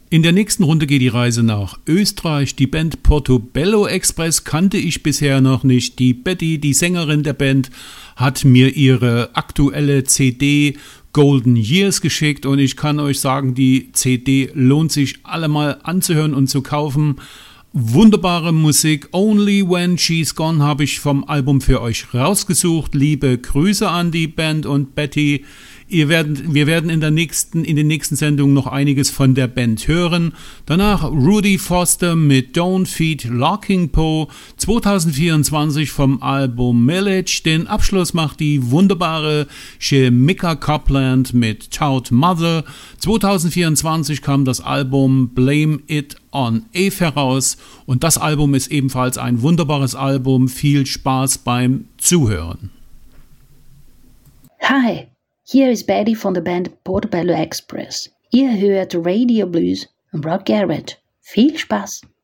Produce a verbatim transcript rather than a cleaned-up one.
In der nächsten Runde geht die Reise nach Österreich. Die Band Portobello Express kannte ich bisher noch nicht. Die Betty, die Sängerin der Band, hat mir ihre aktuelle C D Golden Years geschickt und ich kann euch sagen, die C D lohnt sich allemal anzuhören und zu kaufen. Wunderbare Musik. Only When She's Gone habe ich vom Album für euch rausgesucht. Liebe Grüße an die Band und Betty. Ihr werdet, wir werden in der nächsten, in den nächsten Sendungen noch einiges von der Band hören. Danach Rudy Foster mit Don't Feed Locking Po, zwanzig vierundzwanzig vom Album Millage. Den Abschluss macht die wunderbare Shemika Copland mit Tout Mother. zwanzig vierundzwanzig kam das Album Blame It on Eve heraus und das Album ist ebenfalls ein wunderbares Album. Viel Spaß beim Zuhören. Hi. Hier ist Betty von der Band Portobello Express. Ihr hört Radio Blues und Rock Garage. Viel Spaß!